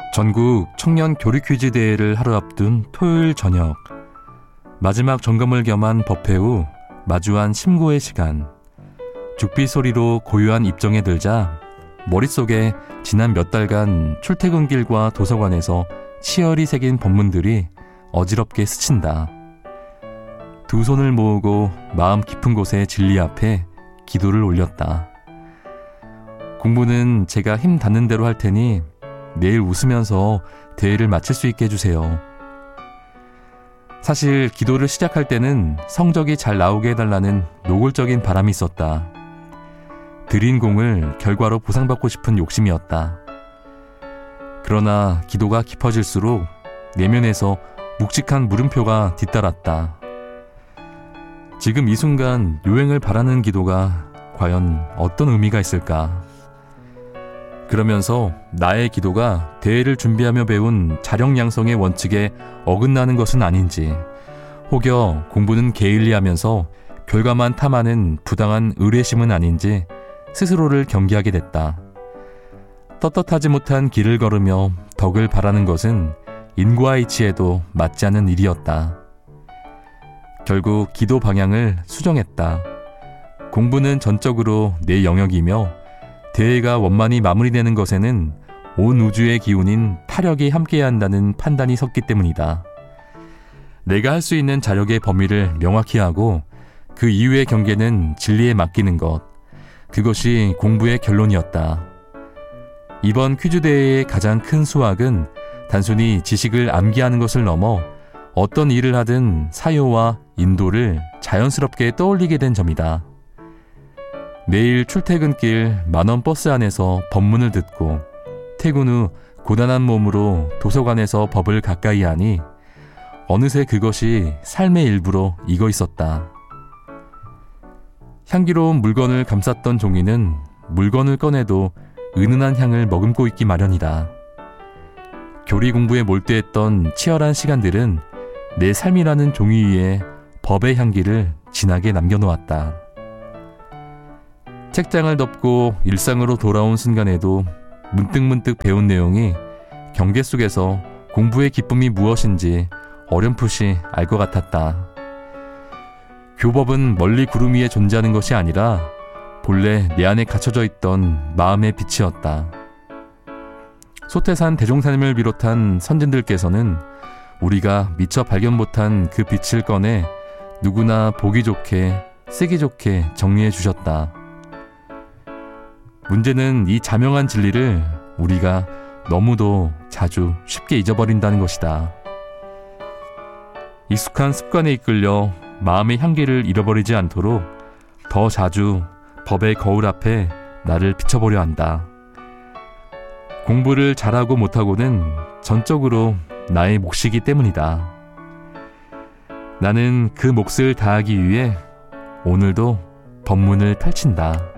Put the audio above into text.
전국 청년 교류 퀴즈 대회를 하루 앞둔 토요일 저녁, 마지막 점검을 겸한 법회 후 마주한 심고의 시간. 죽비 소리로 고요한 입정에 들자 머릿속에 지난 몇 달간 출퇴근길과 도서관에서 치열히 새긴 법문들이 어지럽게 스친다. 두 손을 모으고 마음 깊은 곳에 진리 앞에 기도를 올렸다. 공부는 제가 힘 닿는 대로 할 테니 내일 웃으면서 대회를 마칠 수 있게 해주세요. 사실 기도를 시작할 때는 성적이 잘 나오게 해달라는 노골적인 바람이 있었다. 들인 공을 결과로 보상받고 싶은 욕심이었다. 그러나 기도가 깊어질수록 내면에서 묵직한 물음표가 뒤따랐다. 지금 이 순간 요행을 바라는 기도가 과연 어떤 의미가 있을까? 그러면서 나의 기도가 대회를 준비하며 배운 자력양성의 원칙에 어긋나는 것은 아닌지, 혹여 공부는 게을리하면서 결과만 탐하는 부당한 의뢰심은 아닌지 스스로를 경계하게 됐다. 떳떳하지 못한 길을 걸으며 덕을 바라는 것은 인과의 이치에도 맞지 않는 일이었다. 결국 기도 방향을 수정했다. 공부는 전적으로 내 영역이며 대회가 원만히 마무리되는 것에는 온 우주의 기운인 타력이 함께해야 한다는 판단이 섰기 때문이다. 내가 할 수 있는 자력의 범위를 명확히 하고 그 이후의 경계는 진리에 맡기는 것, 그것이 공부의 결론이었다. 이번 퀴즈 대회의 가장 큰 수확은 단순히 지식을 암기하는 것을 넘어 어떤 일을 하든 사요와 인도를 자연스럽게 떠올리게 된 점이다. 매일 출퇴근길 만원 버스 안에서 법문을 듣고 퇴근 후 고단한 몸으로 도서관에서 법을 가까이 하니 어느새 그것이 삶의 일부로 익어 있었다. 향기로운 물건을 감쌌던 종이는 물건을 꺼내도 은은한 향을 머금고 있기 마련이다. 교리 공부에 몰두했던 치열한 시간들은 내 삶이라는 종이 위에 법의 향기를 진하게 남겨놓았다. 책장을 덮고 일상으로 돌아온 순간에도 문득문득 배운 내용이 경계 속에서 공부의 기쁨이 무엇인지 어렴풋이 알 것 같았다. 교법은 멀리 구름 위에 존재하는 것이 아니라 본래 내 안에 갇혀져 있던 마음의 빛이었다. 소태산 대종사님을 비롯한 선진들께서는 우리가 미처 발견 못한 그 빛을 꺼내 누구나 보기 좋게, 쓰기 좋게 정리해 주셨다. 문제는 이 자명한 진리를 우리가 너무도 자주 쉽게 잊어버린다는 것이다. 익숙한 습관에 이끌려 마음의 향기를 잃어버리지 않도록 더 자주 법의 거울 앞에 나를 비춰보려 한다. 공부를 잘하고 못하고는 전적으로 나의 몫이기 때문이다. 나는 그 몫을 다하기 위해 오늘도 법문을 펼친다.